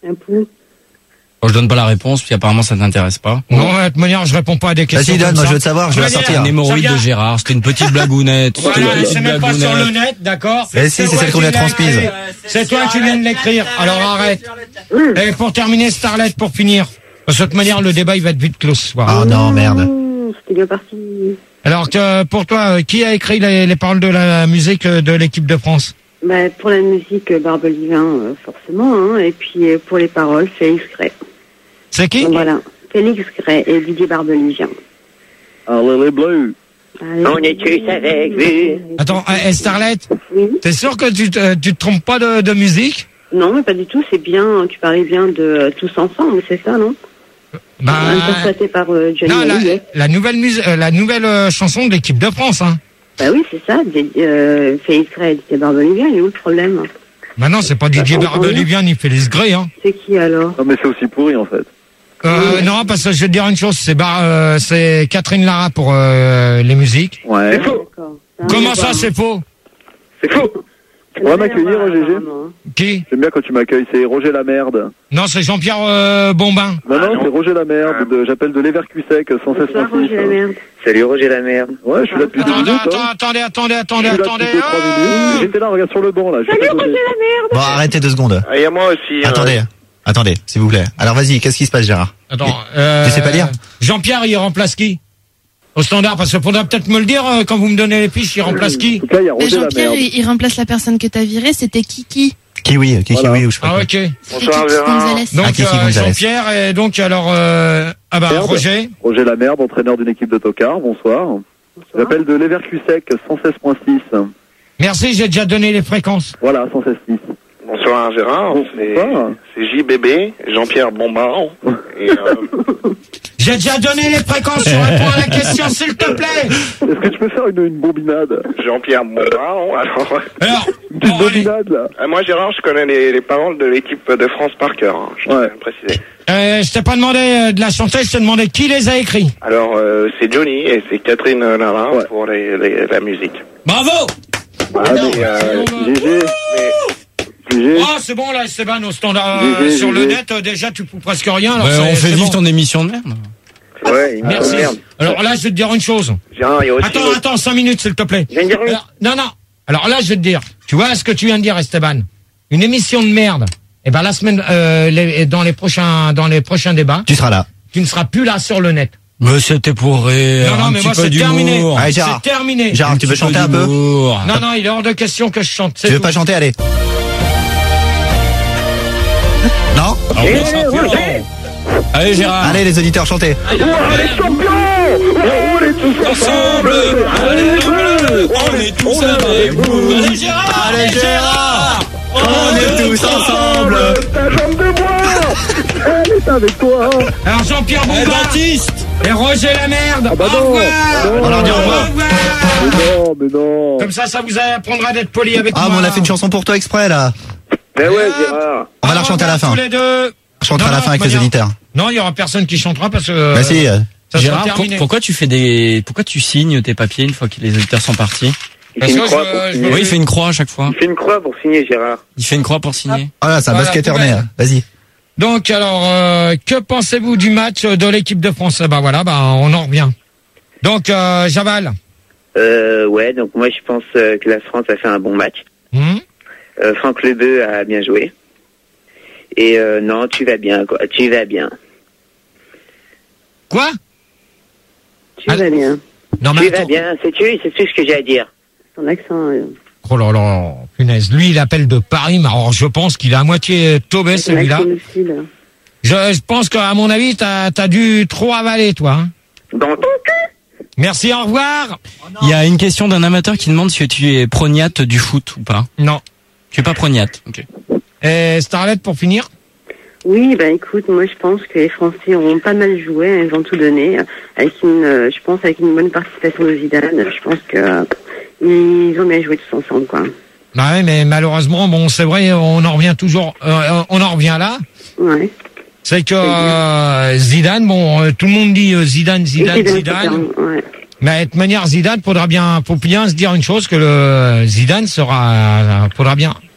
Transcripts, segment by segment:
Un pou. Bon, je donne pas la réponse, puis apparemment ça t'intéresse pas. Non, de toute manière, je réponds pas à des questions. Vas-y, donne, comme moi ça. je veux te savoir, je vais la sortir. Un hémorroïde de Gérard, c'était une petite blagounette. Voilà, c'est même pas sur le net, d'accord? Mais si, c'est celle qu'on lui a transmise. C'est toi qui viens de l'écrire, alors arrête. Et pour terminer, Starlet, pour finir. De toute manière, le débat, il va être vite clos ce soir. Ah non, merde. C'était bien parti. Alors, pour toi, qui a écrit les paroles de la musique de l'équipe de France? Bah, pour la musique, Barbelivin, forcément, hein. Et puis, pour les paroles, Félix Gray. C'est qui? Donc, voilà. Félix Gray et Didier Barbelivien. Allez les bleus. On est tous avec vous. Attends, Starlet, Oui. t'es sûr que tu te trompes pas de musique? Non, mais pas du tout, c'est bien, tu parlais bien de Tous Ensemble, c'est ça, non? Bah, Interprété par Johnny non, Hallyday. la nouvelle chanson de l'équipe de France, hein. Bah oui, c'est ça, Félix Gray et Didier Barbelivien, il est où le problème? Bah non, c'est pas Didier Barbelivien ni Félix Gray, hein. C'est qui alors? Non mais c'est aussi pourri en fait. Non, parce que je vais te dire une chose, c'est Catherine Lara pour les musiques. Ouais. C'est faux. Comment ça, c'est faux? C'est faux. Tu pourrais m'accueillir, GG? Qui? J'aime bien quand tu m'accueilles, c'est Roger Lamerde. Non, c'est Jean-Pierre Bombin. Non, c'est Roger Lamerde, j'appelle de Leverkusen, 116.6. Salut Roger Lamerde. Ouais, je suis là depuis 2 minutes. Attendez. Je suis là depuis 3 minutes. J'étais là, regarde sur le banc là. Salut Roger Lamerde. Bon, arrêtez 2 secondes. Ah, et à moi aussi. Attendez, s'il vous plaît. Alors vas-y, qu'est-ce qui se passe, Gérard? Attends, Tu sais pas lire? Jean-Pierre, il remplace qui? Au standard, parce qu'il faudra peut-être me le dire quand vous me donnez les fiches, il remplace qui? En tout cas, il y a Mais Roger Jean-Pierre, Lamerde. il remplace la personne que t'as virée, c'était Kiki. Kiwi, Voilà. ou je sais pas. Ah, ok. Bonsoir Kiki Gérard. Gonzalez. Donc, Kiki Gonzalez. Jean-Pierre, et donc, alors, Merde. Roger. Roger Lamerde, entraîneur d'une équipe de tocard, bonsoir. J'appelle de Leverkusen, 116.6. Merci, j'ai déjà donné les fréquences. Voilà, 116.6. Bonsoir Gérard. Bonsoir. C'est JBB, Jean-Pierre Bombard. Et, J'ai déjà donné les fréquences, je réponds à la question, s'il te plaît. Est-ce que tu peux faire une bombinade? Jean-Pierre Bombard. Alors, Une bon, allez. bombinade là. Moi Gérard, je connais les paroles de l'équipe de France par cœur. Hein, je tiens à le préciser. Je t'ai pas demandé de la chanter, je t'ai demandé qui les a écrits. Alors c'est Johnny et c'est Catherine Lara pour la musique. Bravo. Ah, mais, GG. GG. Ah, c'est bon, là, Esteban, au standard, GG, sur le GG. net, déjà, tu fous presque rien. Alors On fait c'est vivre bon. ton émission de merde. Ouais, Merci. Alors là, je vais te dire une chose. Gérard, il y a aussi Attends, 5 minutes, s'il te plaît. Je viens de dire une. Non. Alors là, je vais te dire. Tu vois ce que tu viens de dire, Esteban? Une émission de merde. Eh ben, la semaine, dans les prochains débats, Tu seras là. tu ne seras plus là sur le net. Mais c'était pour rire. Non, un mais petit moi, peu c'est terminé. d'humour. Allez, Gérard. C'est terminé. Gérard, tu veux chanter un peu? Non, il est hors de question que je chante. Tu veux pas chanter? Allez. Non? Allez Gérard. Allez, les auditeurs, chantez. Ensemble. On est tous avec vous. Allez Gérard. Allez, Gérard. On est tous ensemble. Ta jambe de bois. Elle est avec toi. Alors, Jean-Pierre Bombard Baptiste. et Roger Lamerde. Ah bah Au non. revoir. Non. On leur dit au revoir. Mais non. Comme ça vous apprendra d'être poli avec Ah, moi. mais on a fait une chanson pour toi exprès, là. Mais ouais Gérard. On va la chanter à la fin. Tous les deux. On chantera à la Non, fin avec de les manière- auditeurs. Non, il y aura personne qui chantera parce que. Bah si. Ça sera Gérard, terminé. pourquoi tu signes tes papiers une fois que les auditeurs sont partis? Il Parce fait que une croix pour je- signer. Oui, il fait une croix à chaque fois. Il fait une croix pour signer Gérard. Il fait une croix pour signer. Oh là, c'est un Voilà, basketteur poubelle. né. Vas-y. Donc alors, que pensez-vous du match de l'équipe de France? Bah voilà, on en revient. Donc Javal. Ouais, donc moi je pense que la France a fait un bon match. Franck Lebeu a bien joué. Et non, tu vas bien, quoi. Tu vas bien. Quoi? Tu vas bien. Non Tu mais vas attends. bien, c'est tout ce que j'ai à dire. Ton accent. Oh là là, punaise. Lui, il appelle de Paris, mais alors je pense qu'il est à moitié tombé celui-là. Je pense qu'à mon avis, t'as dû trop avaler, toi. Hein. Dans ton cul. Merci, au revoir. Il y a une question d'un amateur qui demande si tu es prognate du foot ou pas. Non. Tu es pas prognate. Ok. Et Starlet, pour finir? Oui, écoute, moi je pense que les Français ont pas mal joué, ils ont tout donné, avec avec une bonne participation de Zidane. Je pense que ils ont bien joué tous ensemble, quoi. Bah ouais, mais malheureusement, bon, c'est vrai, on en revient toujours, on en revient là. Ouais. C'est que Zidane, tout le monde dit Zidane. Ouais. Mais de toute manière, Zidane, faut bien se dire une chose, que le Zidane faudra bien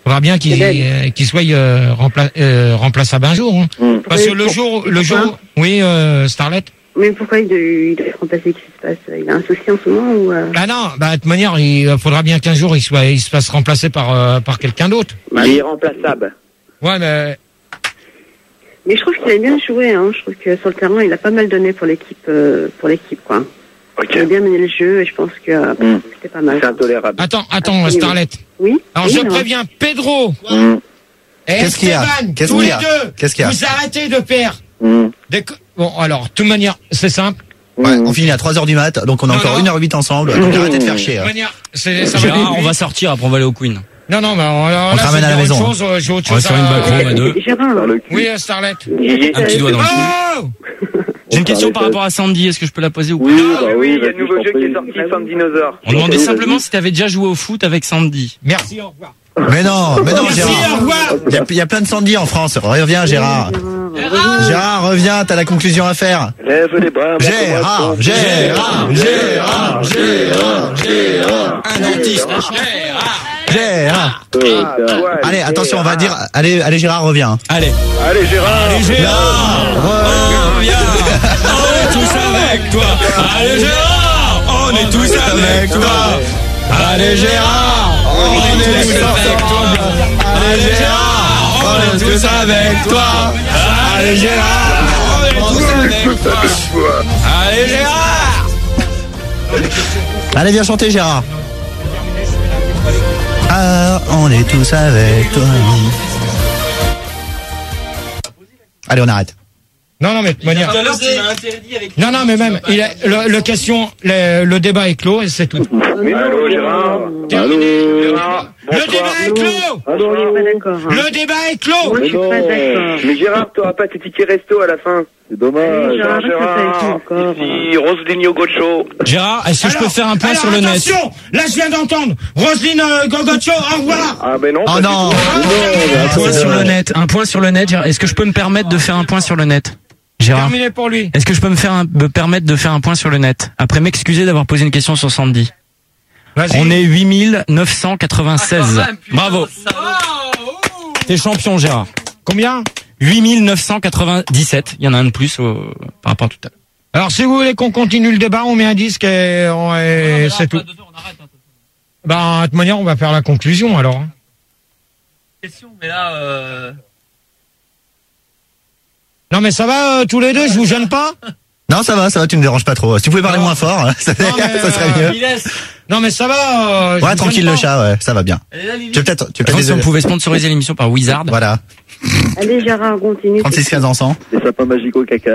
Faudra bien qu'il soit remplaçable un jour. Hein. Parce que le jour, oui, Starlet. Mais pourquoi il doit être remplacé? Qu'est-ce qui se passe? Il a un souci en ce moment ou Bah non, de toute manière, il faudra bien qu'un jour il se fasse remplacer par quelqu'un d'autre. Il est remplaçable. Ouais, mais je trouve qu'il a bien joué. Hein. Je trouve que sur le terrain, il a pas mal donné pour l'équipe, quoi. Okay. Il a bien mené le jeu et je pense que c'était pas mal. C'est intolérable. Attends, Starlet. Oui. Alors je préviens Pedro. Et Qu'est-ce qu'il y a? Esteban, Qu'est-ce tous qu'il y les a? deux, Qu'est-ce qu'il y a? vous arrêtez de faire. Bon, alors, de toute manière, c'est simple. Ouais, on finit à 3h du mat, donc on a encore 1h08 ensemble. Donc arrêtez de faire chier. De Hein. toute manière, On va sortir, après on va aller au Queen. Non, mais On te ramène à la maison. J'ai autre On va chose sur une backroom à deux. Gérard. Oui, Starlet. Un petit doigt dans le cul. Oh J'ai une question par rapport à Sandy, est-ce que je peux la poser ou pas? Oui, Oui, il y a un nouveau jeu qui est sorti, Fan Dinosaure. On demandait simplement si t'avais déjà joué au foot avec Sandy. Merci, au revoir. Mais non, Merci, Gérard. au revoir. Il y a plein de Sandy en France. Reviens, Gérard. Gérard, reviens, t'as la conclusion à faire. Lève les bras. Gérard. Un dentiste. Gérard. Allez, attention, on va dire. Allez, Gérard, reviens. Allez. Allez, Gérard. Reviens. On est tous avec toi. Allez Gérard, on est tous avec toi. Allez Gérard, on est tous avec toi. Allez Gérard, on est tous avec toi. Allez Gérard, on est tous avec toi. Allez Gérard. Allez, viens chanter, Gérard. Ah, on est tous avec toi. Allez, on arrête. Non, mais de toute manière. Non, mais même, le débat est clos et c'est tout. Allô, Gérard. Terminé. Gérard. Le débat est clos. Je suis pas d'accord. Hein. Le débat est clos. Moi, je suis pas d'accord. Mais Gérard, t'auras pas tes tickets resto à la fin. C'est dommage. Gérard, ici Roselyne Gocho. Gérard, est-ce que je peux faire un point sur le net? Attention, là je viens d'entendre Roselyne Gogocho, au revoir. Ah ben non. Oh non. Un point sur le net, Gérard. Est-ce que je peux me permettre de faire un point sur le net? Gérard, Terminé pour lui. est-ce que je peux me permettre de faire un point sur le net? Après m'excuser d'avoir posé une question sur Sandy. Vas-y. On est 8996. Bravo. T'es champion, Gérard. Combien? 8997. Il y en a un de plus par rapport à tout à l'heure. Alors si vous voulez qu'on continue le débat, on met un disque et c'est tout. Bah, de toute manière, on va faire la conclusion alors. Hein. Question, mais là, Non mais ça va tous les deux, je vous gêne pas? Non, ça va, tu me déranges pas trop. Si tu pouvais parler moins fort, ça serait mieux. Non mais ça va. Ouais, tranquille le chat, ouais, ça va bien. Tu veux peut-être Si on pouvait sponsoriser l'émission par Wizard. Voilà. Allez, Gérard, continue. 36-15 ans. Les sapins magiques au caca.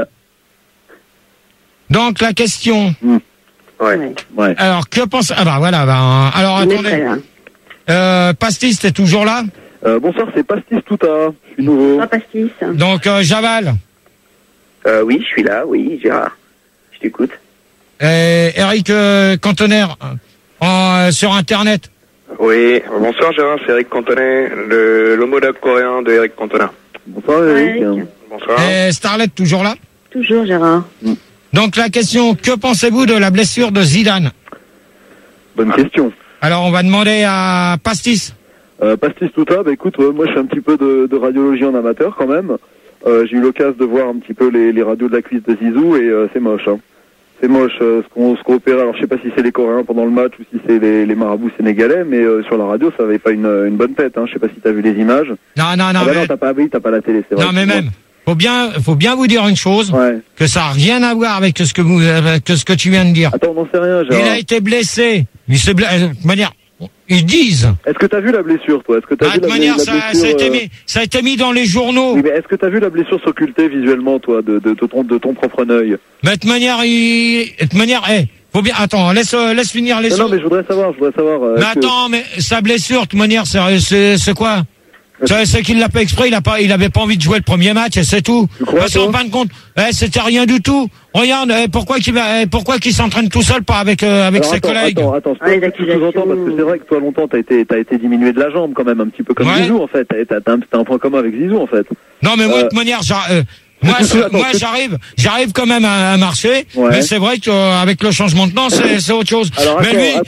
Donc la question. Ouais. Alors que pense? Ah bah voilà. Alors On est attendez. prêt, là. Pastis, t'es toujours là? Bonsoir, c'est Pastis Touta. Je suis nouveau. Ah, Pastis. Donc Javal. Oui, je suis là, oui, Gérard. Je t'écoute. Eric Cantoner sur Internet. Oui, bonsoir Gérard, c'est Eric Cantonet, l'homologue coréen de Eric Cantona. Bonsoir, Eric. Bonsoir. Et Starlet toujours là? Toujours, Gérard. Donc la question, que pensez-vous de la blessure de Zidane? Bonne question. Alors on va demander à Pastis. Pastis Touta, bah écoute, moi je fais un petit peu de radiologie en amateur quand même. J'ai eu l'occasion de voir un petit peu les radios de la cuisse de Zizou et c'est moche. Hein. C'est moche ce qu'on opère. Alors je sais pas si c'est les Coréens pendant le match ou si c'est les marabouts sénégalais, mais sur la radio ça avait pas une bonne tête. Hein. Je sais pas si t'as vu les images. Non, bah mais... non, t'as pas la télé, c'est vrai. Non, mais même, faut bien vous dire une chose, que ça a rien à voir avec ce que tu viens de dire. Attends, on n'en sait rien, Gérard. Il a été blessé. De manière, ils disent. Est-ce que t'as vu la blessure, toi? Est-ce que t'as vu de manière, ça a été mis dans les journaux. Oui, mais est-ce que t'as vu la blessure s'occulter visuellement, toi, de ton propre œil? Mais de manière, faut bien, attends, laisse finir les Non, mais je voudrais savoir. Mais attends, mais sa blessure, de toute manière, c'est quoi? C'est qu'il l'a pas exprès, il avait pas envie de jouer le premier match et c'est tout. Parce qu'en fin de compte, c'était rien du tout. Regarde, pourquoi qu'il s'entraîne tout seul, pas avec ses collègues? Attends, c'est pas ce que je entends, parce que c'est vrai que toi longtemps t'as été diminué de la jambe quand même, un petit peu comme Zizou en fait. T'as un point commun avec Zizou en fait. Non mais moi de manière, Moi, j'arrive quand même à marcher, mais c'est vrai qu'avec le changement de temps, c'est autre chose. Alors,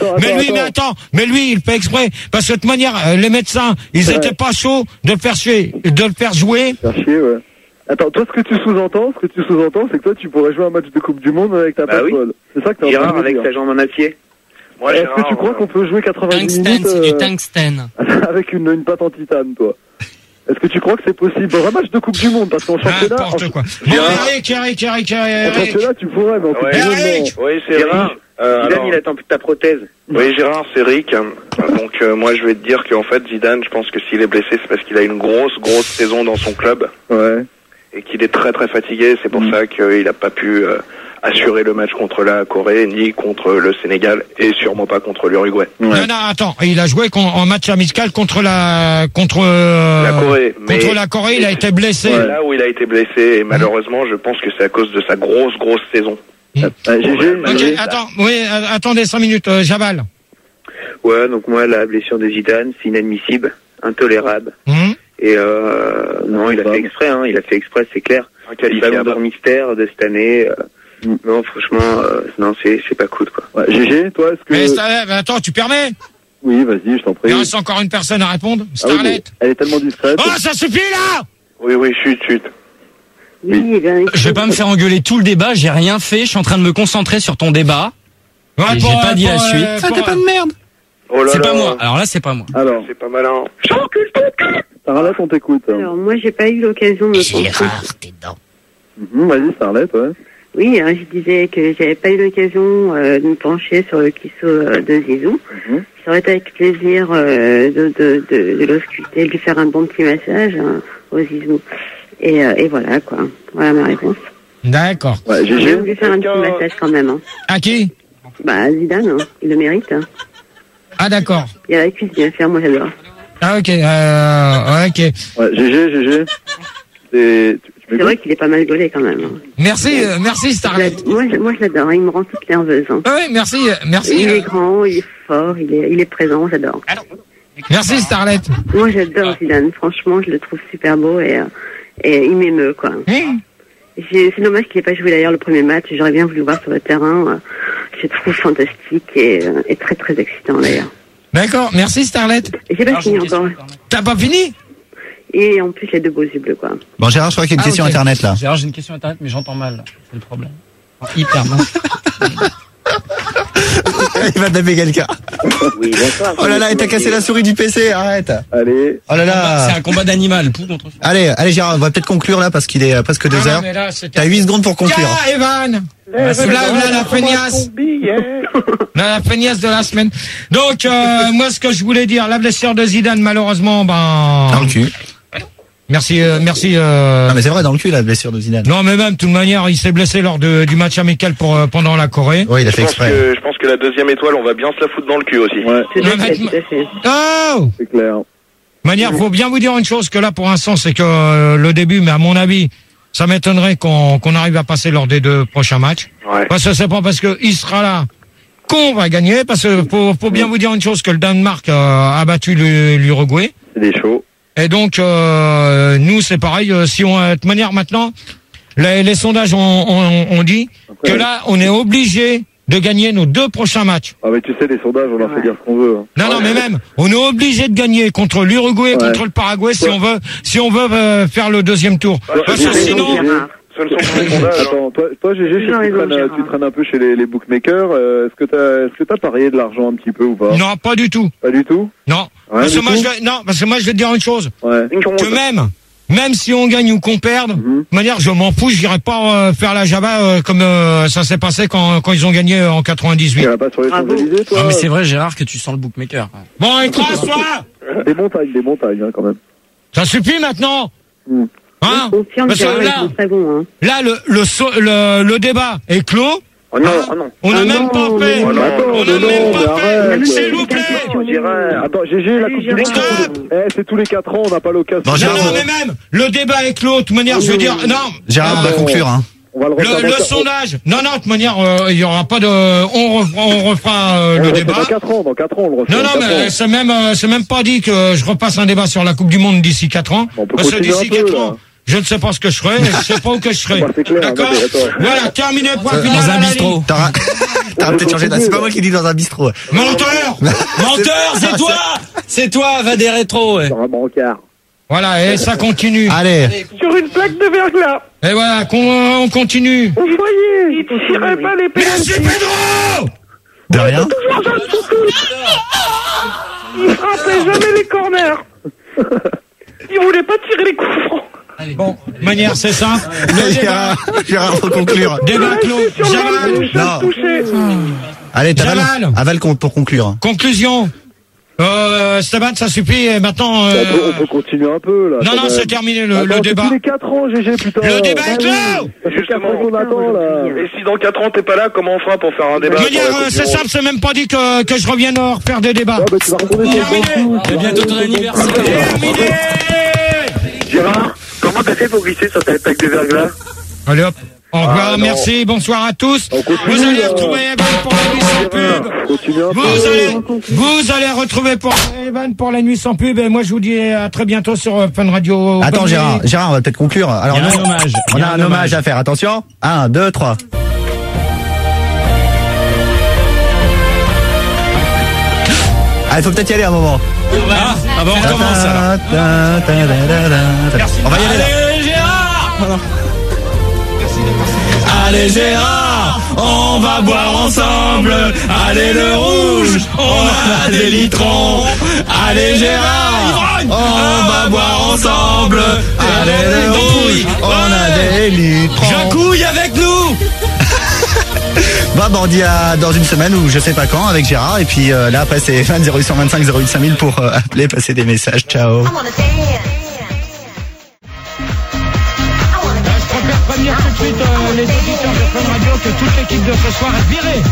mais lui, il fait exprès, parce que de toute manière, les médecins, ils étaient pas chauds de le faire jouer. Faire chier, ouais. Attends, toi, ce que tu sous-entends, c'est que toi, tu pourrais jouer un match de Coupe du Monde avec ta patte-molle. C'est ça que t'es en train de avec dire. sa jambe en acier. Moi, Est-ce que tu crois qu'on peut jouer 90 minutes c'est du tungstène. avec une patte en titane, toi? Est-ce que tu crois que c'est possible? Un match de Coupe du Monde, parce qu'en championnat... N'importe quoi. Bon, Eric. En championnat, tu pourrais, mais en Coupe du Monde, non. Oui, c'est Gérard. Zidane, il attend plus ta prothèse. Oui, Gérard, c'est Rick. Donc, moi, je vais te dire qu'en fait, Zidane, je pense que s'il est blessé, c'est parce qu'il a une grosse saison dans son club. Ouais. Et qu'il est très fatigué. C'est pour ça qu'il n'a pas pu assurer le match contre la Corée, ni contre le Sénégal, et sûrement pas contre l'Uruguay. Non, attends. Il a joué en match amical contre la Corée. Contre la Corée, il a été blessé. Ouais, là où il a été blessé, et malheureusement, je pense que c'est à cause de sa grosse saison. GG. Attends, attendez 5 minutes, Jabal. Ouais, donc moi, la blessure de Zidane, c'est inadmissible, intolérable. Et non, il a fait exprès, c'est clair. Le ballon d'or mystère de cette année. Non, franchement, non, c'est pas cool, quoi. Ouais, GG, toi, est-ce que... Mais attends, tu permets? Oui, vas-y, je t'en prie. Il reste encore une personne à répondre. Starlet. Elle est tellement discrète. Oh, ça suffit, là! Oui, chut. Oui, Je vais pas me faire engueuler tout le débat, j'ai rien fait, je suis en train de me concentrer sur ton débat. Ouais, j'ai pas dit la suite. t'es pas de merde. Oh là C'est là. pas moi. Alors là, c'est pas moi. Alors, c'est pas malin. Starlet, on t'écoute. Alors, moi, j'ai pas eu l'occasion de Gérard, t'es dedans. Vas-y, Starlet, ouais. Oui, hein, je disais que j'avais pas eu l'occasion de me pencher sur le kisso de Zizou. Ça aurait été avec plaisir de l'ausculter, de lui faire un bon petit massage au Zizou. Et voilà, quoi. Voilà ma réponse. D'accord. Ouais, J'ai GG. voulu faire un petit massage quand même. Hein. À qui? Bah, Zidane, hein, il le mérite. Hein. Ah, d'accord. Il a la cuisse bien faire, moi j'adore. Ah, ok, ok. Ouais, GG. C'est vrai qu'il est pas mal gaulé quand même. Hein. Merci Starlet. Moi je l'adore, il me rend toute nerveuse. Hein. Ah oui, merci. Il est grand, il est fort, il est présent, j'adore. Merci Starlet. Moi j'adore Zidane, franchement je le trouve super beau et il m'émeut quoi. C'est dommage qu'il n'ait pas joué d'ailleurs le premier match, j'aurais bien voulu voir sur le terrain. Je le trouve fantastique et très excitant d'ailleurs. D'accord, merci Starlet. Et j'ai pas fini encore. T'as pas fini? Et en plus les deux beaux yeux bleus quoi. Bon, Gérard, je crois qu'il y a une question internet là. Gérard, j'ai une question internet, mais j'entends mal. C'est le problème. Hyper mal. Il va taper quelqu'un. Oui, bonsoir. Oh là là, et t'as cassé la souris du PC, arrête. Allez. Oh là là. C'est un combat d'animal, pou contre. Allez Gérard, on va peut-être conclure là parce qu'il est presque 2 heures. T'as 8 secondes pour conclure. Tiens, Evan. Là, la feignasse. Là, la feignasse de la semaine. Donc, moi, ce que je voulais dire, la blessure de Zidane, malheureusement, Dans le cul. Merci. Non mais c'est vrai, dans le cul la blessure de Zidane. Non mais même, de toute manière, il s'est blessé lors du match amical pendant la Corée. Oui, il a fait exprès. Je pense que la deuxième étoile, on va bien se la foutre dans le cul aussi. Ouais. Tout à fait. Oh! C'est clair. Manière, faut bien vous dire une chose, que là, pour l'instant, c'est que le début, mais à mon avis, ça m'étonnerait qu'on arrive à passer lors des 2 prochains matchs. Ouais. Parce que c'est pas parce qu'il sera là qu'on va gagner, parce que faut bien vous dire une chose, que le Danemark a battu l'Uruguay. C'est des shows. Et donc, nous, c'est pareil. Si on, de toute manière, maintenant, les sondages ont dit que là, on est obligé de gagner nos 2 prochains matchs. Ah mais tu sais, les sondages, on leur fait dire ce qu'on veut. Hein. Non, mais même, on est obligé de gagner contre l'Uruguay et contre le Paraguay si on veut faire le 2e tour. Parce que sinon... Attends, toi GG, tu traînes un peu chez les bookmakers. Est-ce que t'as parié de l'argent un petit peu ou pas? Non, pas du tout. Pas du tout? Non. Parce que moi, je vais te dire une chose. Ouais. Que même si on gagne ou qu'on perde, de manière, je m'en fous, j'irai pas faire la Java comme ça s'est passé quand ils ont gagné en 98. Tu vas pas sur les Champs-Élysées, toi? Non, mais c'est vrai, Gérard, que tu sens le bookmaker. Bon, écrase-toi! Des montagnes, hein, quand même. Ça suffit maintenant! Hein? Parce que le débat est clos. Oh non, On n'a même pas fait. On n'a même pas fait. S'il vous plaît. Attends, GG, la Coupe du Monde. C'est tous les 4 ans, on n'a pas l'occasion. Non, mais même, le débat est clos. De toute manière, je veux dire, non. Gérard, on va conclure, hein. Le sondage. Non, de toute manière, il y aura pas de, on refera le débat. Dans 4 ans, on le refait. Non, mais c'est même pas dit que je repasse un débat sur la Coupe du Monde d'ici 4 ans. Parce que d'ici 4 ans, Je ne sais pas ce que je ferai, je sais pas où que je serai. C'est clair, D'accord. Voilà, terminé, point final. Dans un bistrot. T'auras peut-être changé c'est pas moi qui dis dans un bistrot. Menteur. Menteur, c'est toi. C'est toi, va des rétros. Ouais. Sur un brancard. Voilà, et ça continue. Allez. Sur une plaque de verglas. Et voilà, on continue. Au foyer. Il tirait pas les Merci pénaltys. Pedro. De rien. Il frappait jamais les corners. Il voulait pas tirer les coups francs. Bon, manière, c'est simple. Le débat. Gérard, faut conclure. Débat clos. Jamal. Non. Allez, Jamal. Aval pour conclure. Conclusion. Esteban, ça suffit. Et maintenant. On peut continuer un peu, là. Non, c'est terminé le débat. Tous les 4 ans, GG, putain. Le débat est clos. Ça fait 4 ans qu'on attend, là. Et si dans 4 ans t'es pas là, comment on fera pour faire un débat? Manière, c'est simple, c'est même pas dit que je revienne refaire des débats. Ah, bah, tu vas retourner sur le banc. C'est bientôt ton anniversaire. Terminé. Gérard, comment t'as fait pour glisser sur ta plaque de verglas? Allez hop. Au revoir, merci, bonsoir à tous. Vous allez retrouver Evan pour la nuit sans pub. Continue un peu. Vous allez retrouver pour Evan pour la nuit sans pub. Et moi, je vous dis à très bientôt sur Fun Radio. Attends, Gérard, on va peut-être conclure. Alors, Il y a un hommage. On a un hommage à faire. Attention. 1, 2, 3. Ah, il faut peut-être y aller un moment. Ah bon, on commence alors. On va y aller là. Allez, Gérard. Allez, Gérard, on va boire ensemble. Allez, le rouge, on a des litrons. Allez, Gérard, on va boire ensemble. Allez, le rouge, On a des litrons. Jacouille avec nous. Bon, on dit à dans une semaine ou je sais pas quand avec Gérard. Et puis là, après, c'est 20 0825 08 5000 pour appeler, passer des messages. Ciao. Je préfère prévenir tout de suite les auditeurs de Fun Radio que toute l'équipe de ce soir est virée.